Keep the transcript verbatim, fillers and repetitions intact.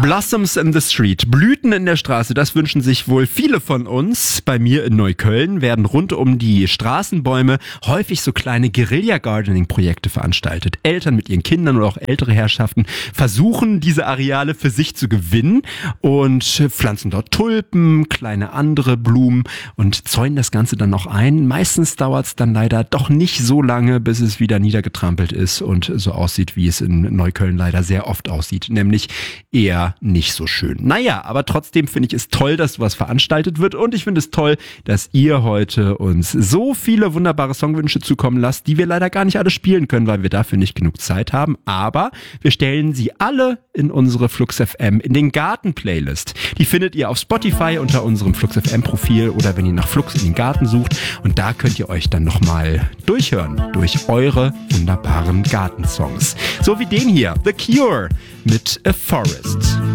Blossoms in the Street, Blüten in der Straße, das wünschen sich wohl viele von uns. Bei mir in Neukölln werden rund um die Straßenbäume häufig so kleine Guerilla-Gardening-Projekte veranstaltet. Eltern mit ihren Kindern oder auch ältere Herrschaften versuchen, diese Areale für sich zu gewinnen und pflanzen dort Tulpen, kleine andere Blumen und zäunen das Ganze dann noch ein. Meistens dauert es dann leider doch nicht so lange, bis es wieder niedergetrampelt ist und so aussieht, wie es in Neukölln leider sehr oft aussieht, nämlich eher nicht so schön. Naja, aber trotzdem finde ich es toll, dass sowas veranstaltet wird und ich finde es toll, dass ihr heute uns so viele wunderbare Songwünsche zukommen lasst, die wir leider gar nicht alle spielen können, weil wir dafür nicht genug Zeit haben, aber wir stellen sie alle in unsere Flux F M, in den Garten-Playlist. Die findet ihr auf Spotify unter unserem Flux F M-Profil oder wenn ihr nach Flux in den Garten sucht und da könnt ihr euch dann nochmal durchhören durch eure wunderbaren Gartensongs. So wie den hier, The Cure mit A Forest.